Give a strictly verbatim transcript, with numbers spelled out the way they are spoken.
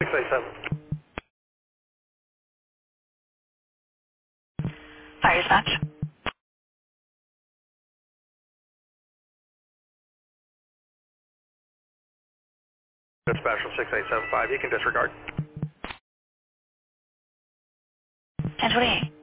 eight seven. Fire dispatch. Dispatch from six eight seven five, you can disregard. ten twenty-eight.